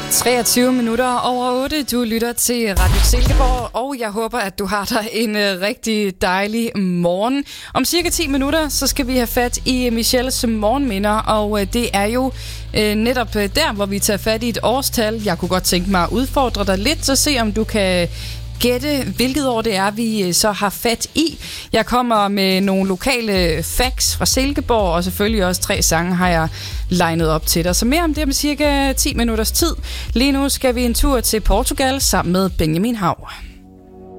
23 minutter over 8. Du lytter til Radio Silkeborg, og jeg håber, at du har dig en rigtig dejlig morgen. Om cirka 10 minutter, så skal vi have fat i Michelles morgenminder, og det er jo netop der, hvor vi tager fat i et årstal. Jeg kunne godt tænke mig at udfordre dig lidt, så se om du kan gætte, hvilket år det er, vi så har fat i. Jeg kommer med nogle lokale facts fra Silkeborg, og selvfølgelig også 3 sange har jeg legnet op til dig. Så mere om det om cirka 10 minutters tid. Lige nu skal vi en tur til Portugal sammen med Benjamin Hav.